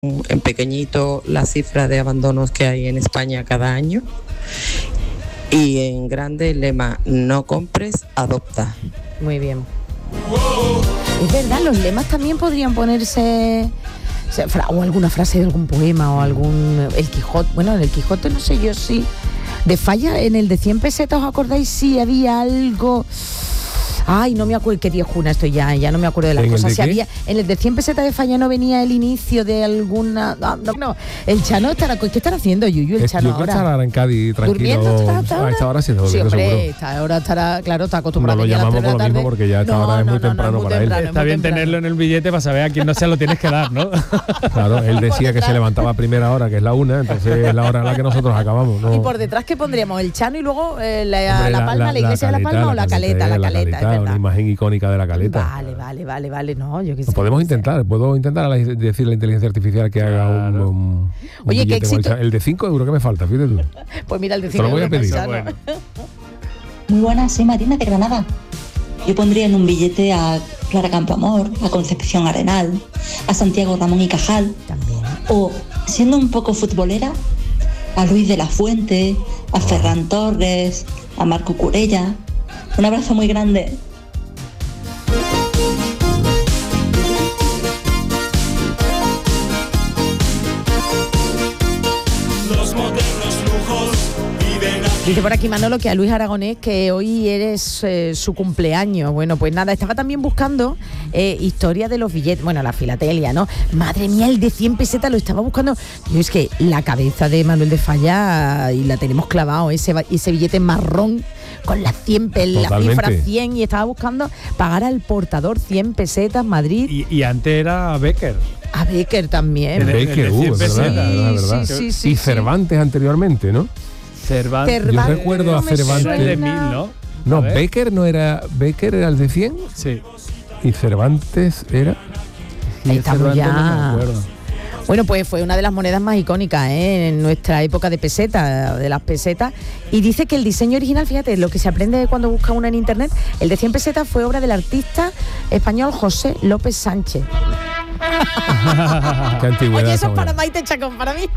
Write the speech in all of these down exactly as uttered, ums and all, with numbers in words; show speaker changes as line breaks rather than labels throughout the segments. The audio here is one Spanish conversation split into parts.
en pequeñito la cifra de abandonos que hay en España cada año. Y en grande el lema, no compres, adopta.
Muy bien. Es verdad, los lemas también podrían ponerse... O alguna frase de algún poema o algún... El Quijote, bueno, en el Quijote no sé yo si... De Falla, en el de cien pesetas, ¿os acordáis si había algo...? Ay, no me acuerdo, qué viejuna estoy ya, ya no me acuerdo de las cosas. Si había, en el de cien pesetas de Falla no venía el inicio de alguna... No, no, no. El Chano estará... ¿Qué estará haciendo, Yuyu, el Chano ahora?
Estará en Cádiz, tranquilo.
¿Durmiendo hasta
a esta hora sí,
sí, hombre,
seguro.
esta hora estará, claro, está acostumbrado.
No lo llamamos por lo mismo porque ya esta
no,
hora es
no,
muy
no,
temprano
no, muy
para
temprano,
él.
Está bien
temprano.
tenerlo en el billete para saber a quién no se lo tienes que dar, ¿no?
Claro, él decía que se levantaba a primera hora, que es la una, entonces es la hora en la que nosotros acabamos, ¿no?
Y por detrás, ¿qué pondríamos? ¿El Chano y luego eh, la,
Hombre,
la Palma, la, la iglesia de la Palma o la caleta? La caleta, es verdad.
Una imagen icónica de la caleta.
Vale, vale, vale, vale, no, yo qué sé.
Lo podemos intentar, puedo intentar a la, decir a la inteligencia artificial que haga un, un, un
Oye, qué éxito.
El de cinco euros que me falta, fíjate tú.
Pues mira, el de cinco euros.
Te lo voy a pedir.
Bueno.
Muy buenas, soy Marina de Granada. Yo pondría en un billete a Clara Campoamor, a Concepción Arenal, a Santiago Ramón y Cajal.
También.
O, siendo un poco futbolera, a Luis de la Fuente, a Ferran Torres, a Marco Curella. Un abrazo muy grande.
Dice por aquí Manolo que a Luis Aragonés que hoy eres eh, su cumpleaños. Bueno, pues nada, estaba también buscando eh, historia de los billetes, bueno, la filatelia, ¿no? Madre mía, el de cien pesetas lo estaba buscando. Yo es que la cabeza de Manuel de Falla y la tenemos clavado, ese, ese billete marrón con la cien, la cifra cien, y estaba buscando pagar al portador cien pesetas, Madrid.
Y, y antes era Becker.
A Becker también.
Becker, uh, es verdad,
sí,
verdad, verdad.
Sí, sí, sí,
y
sí.
Cervantes anteriormente, ¿no?
Cervantes.
Yo recuerdo a Cervantes.
de mil, ¿no?
No, Becker no era. Becker era el de cien.
Sí.
Y Cervantes era.
Ahí estamos ya.
No me acuerdo.
Bueno, pues fue una de las monedas más icónicas, ¿eh? En nuestra época de peseta, de las pesetas. Y dice que el diseño original, fíjate, lo que se aprende cuando busca una en internet, el de cien pesetas fue obra del artista español José López Sánchez.
Qué antigüedad.
Oye, eso es para Maite Chacón, para mí.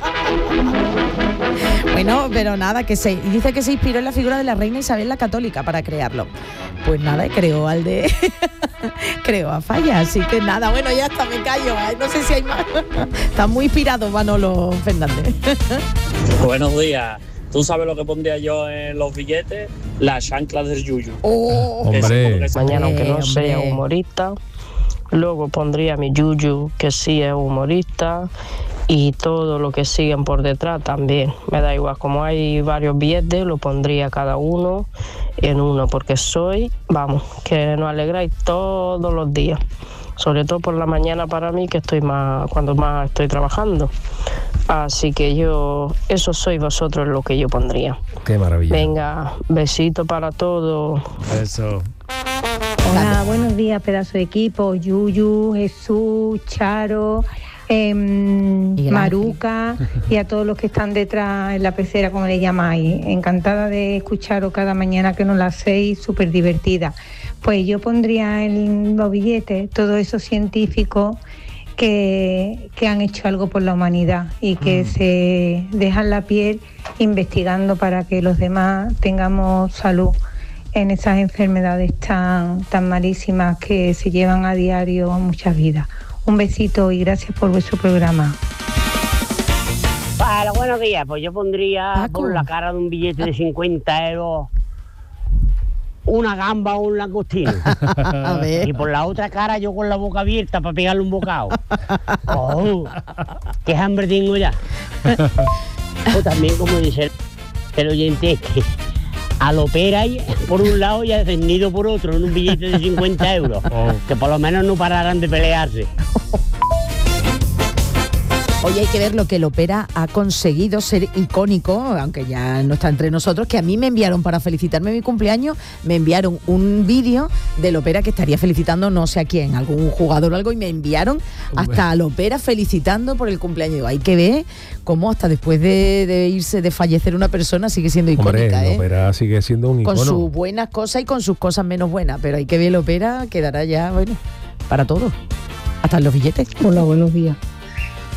Bueno, pero nada, que se y dice que se inspiró en la figura de la reina Isabel la Católica para crearlo. Pues nada, creó al de creó a Falla, así que nada, bueno, ya está, me callo. Ay, no sé si hay más. Está muy inspirado Manolo Fernández.
Buenos días. ¿Tú sabes lo que pondría yo en los billetes? Las chanclas del Yuyu.
Oh,
hombre.
Mañana, aunque no
hombre.
sea humorista, luego pondría mi Yuyu, que sí es humorista, y todo lo que siguen por detrás también. Me da igual, como hay varios billetes, lo pondría cada uno en uno, porque soy, vamos, que nos alegráis todos los días. Sobre todo por la mañana para mí, que estoy más, cuando más estoy trabajando. Así que yo, eso sois vosotros lo que yo pondría.
Qué maravilla.
Venga, besito para todos.
Eso.
Hola, buenos días, pedazo de equipo. Yuyu, Jesús, Charo, eh, Maruca y a todos los que están detrás en la pecera, como le llamáis. Encantada de escucharos cada mañana que nos la hacéis, súper divertida. Pues yo pondría en los billetes todos esos científicos que, que han hecho algo por la humanidad y que mm. se dejan la piel investigando para que los demás tengamos salud en esas enfermedades tan, tan malísimas que se llevan a diario muchas vidas. Un besito y gracias por vuestro programa.
Para buenos días, pues yo pondría
Paco.
por la cara de un billete de cincuenta euros una gamba o un langostino.
A ver.
Y por la otra cara yo con la boca abierta para pegarle un bocado. Oh, qué hambre tengo ya. O también, como dice el oyente, que al opera por un lado y al desnido por otro en un billete de cincuenta euros. Oh. Que por lo menos no pararan de pelearse.
Oye, hay que ver lo que el Opera ha conseguido ser icónico, aunque ya no está entre nosotros, que a mí me enviaron para felicitarme mi cumpleaños, me enviaron un vídeo del Opera que estaría felicitando no sé a quién, algún jugador o algo, y me enviaron hasta al Opera felicitando por el cumpleaños. Digo, hay que ver cómo hasta después de, de irse, de fallecer una persona, sigue siendo icónica.
Hombre, el
¿eh?
Opera sigue siendo un icono.
Con sus buenas cosas y con sus cosas menos buenas, pero hay que ver el Opera, quedará ya, bueno, para todo, hasta en los billetes.
Hola, buenos días.